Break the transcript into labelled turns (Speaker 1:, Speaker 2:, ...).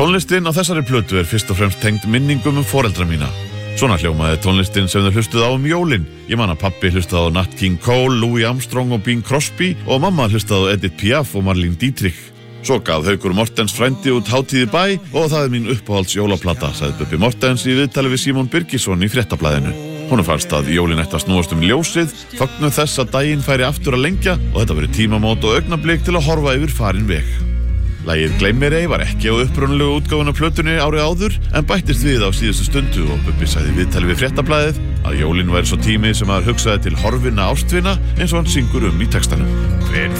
Speaker 1: Tónlistin á þessari plötu fyrst og fremst tengd minningum foreldra mína. Svona hljómaði tónlistin sem þau hlustuðu á jólin. Ég man að pabbi hlustaði á Nat King Cole, Louis Armstrong og Bing Crosby og mamma hlustaði á Edith Piaf og Marlene Dietrich. Svo gaf Haukur Mortens frændi út Hátíð í bæ og það mín uppáhalds jólaplata, sagði Bubbi Mortens í viðtali við Símon Birgisson í Fréttablaðinu. Honum fannst að jólin ætti að snúast ljósið, fögnuð þess að daginn færi aftur að lengja og þetta verið tímamót og augnablik til að horfa yfir farinn veg. Lagið Gleym mér ei var ekki á upprunalegu útgáfuna plötunni árið áður en bættist við á síðustu stundu og Bubbi sagði í viðtali við Fréttablaðið að jólin væri svo tími sem að hugsaði til horfinna ástvina eins og hann syngur í textanum. Hver